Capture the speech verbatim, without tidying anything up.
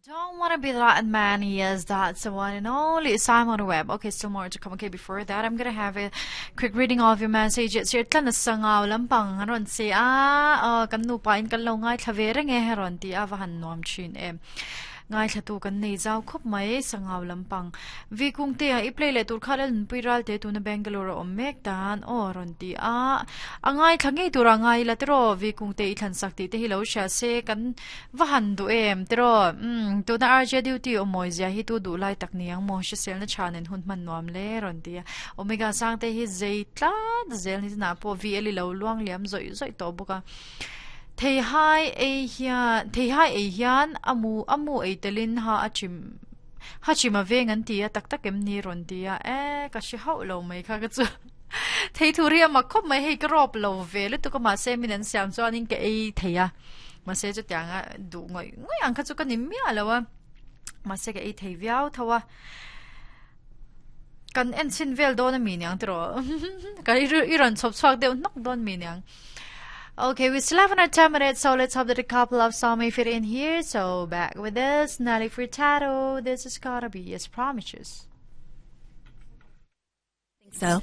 Don't want to be that man. Yes, that's the one and only Simon Webb. Okay, still more to come. Okay, before that, I'm gonna have a quick reading of your messages. Here, tlan sangaw lampang haron si ah kan nu pa in kan lo ngai thavere nge haron ti avahan nom chin em. Ngai thatu kan nei zau khop mai sangaw lampang vi kung te I play le tur khalal piral te tu na Bangalore o mek dan o ron ti a angai thangi tura ngai la tro vi kung te than sakti te hilo sha se kan vahan du em tro um tu na R J duty o moi zia hi tu du lai tak niang mo sha sel na chanen hun man nom le ron ti omega sang te hi zei tla zel ni na po vi eli lo luang liam zoi zoi to buka Thầy hai ấy hian thầy hai ấy hian amu amu ấy telin ha achim ha chima ve ngan tia tak tak em ni ron tia e ka shi hau lo mai kha ka chu thầy thuria ma khop mai hei krop lo ve le tu ka ma se minan siam cho anin ke ei thầy a ma se chu tyang a du ngoi ngoi ang kha chu ka nim mi ala wa ma se ke ei thei viau thawa kan en sin vel don mi nyang tro ka i ron chop chak de nok don mi nyang Okay, we still have another ten minutes, so let's hope that a couple of some may fit in here. So back with this, Nelly Furtado. This is gotta be as promises. Think so.